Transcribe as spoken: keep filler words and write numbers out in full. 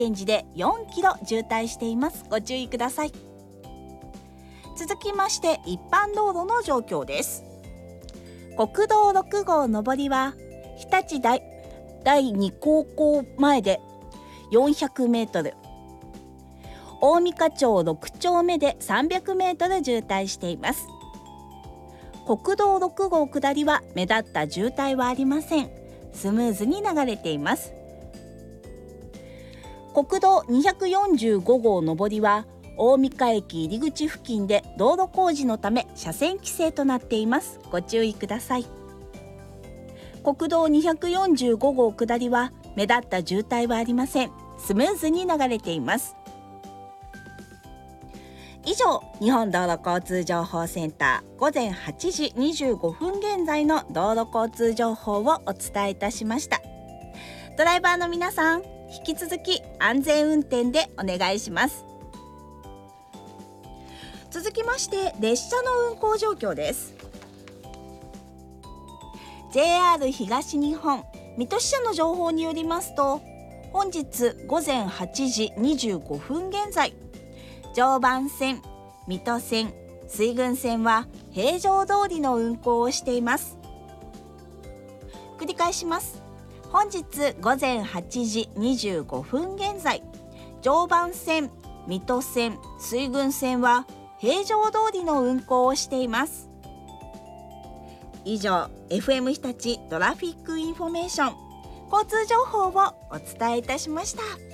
現時でよんキロ渋滞しています。ご注意ください。続きまして一般道路の状況です。国道ろく号上りは日立大第二高校前でよんひゃくメートル、大三課町ろく丁目でさんびゃくメートル渋滞しています。国道ろく号下りは目立った渋滞はありません。スムーズに流れています。国道にひゃくよんじゅうご号上りは大三課駅入り口付近で道路工事のため車線規制となっています。ご注意ください。国道にひゃくよんじゅうご号下りは目立った渋滞はありません。スムーズに流れています。以上、日本道路交通情報センター午前はちじにじゅうごふん現在の道路交通情報をお伝えいたしました。ドライバーの皆さん、引き続き安全運転でお願いします。続きまして列車の運行状況です。 ジェイアール 東日本水戸支社の情報によりますと、本日午前はちじにじゅうごふん現在、常磐線、水戸線、水郡線は平常通りの運行をしています。繰り返します。本日午前はちじにじゅうごふん現在、常磐線、水戸線、水郡線は平常通りの運行をしています。以上、エフエム 日立トラフィックインフォメーション交通情報をお伝えいたしました。